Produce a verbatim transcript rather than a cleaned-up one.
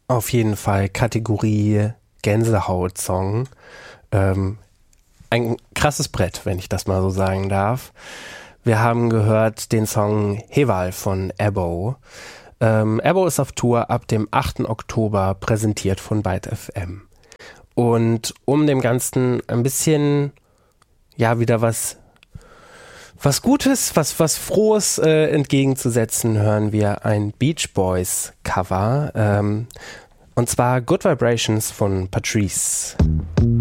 Auf jeden Fall Kategorie Gänsehaut-Song. Ähm, ein krasses Brett, wenn ich das mal so sagen darf. Wir haben gehört den Song Heval von Ebo. Ähm, Ebo ist auf Tour ab dem achten Oktober, präsentiert von Byte F M. Und um dem Ganzen ein bisschen, ja, wieder was, was Gutes, was, was Frohes äh, entgegenzusetzen, hören wir ein Beach Boys Cover. Ähm, und zwar Good Vibrations von Patrice.